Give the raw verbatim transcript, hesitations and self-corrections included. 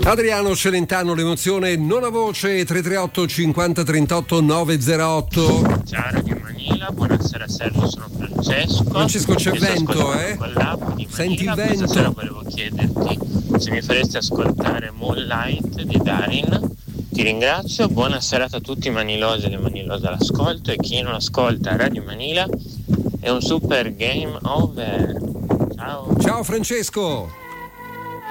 Adriano Celentano, l'emozione non ha voce. Tre tre otto cinquanta trentotto novecentootto. Ciao Radio Manila, buonasera Sergio, sono Francesco. Francesco, c'è Io sto vento, ascoltando eh? con l'app di Senti il Manila. vento? Questa sera volevo chiederti se mi faresti ascoltare Moonlight di Darin. Ti ringrazio, buona serata a tutti i manilosi e le manilose all'ascolto, e chi non ascolta Radio Manila è un super game over. Ciao. Ciao Francesco.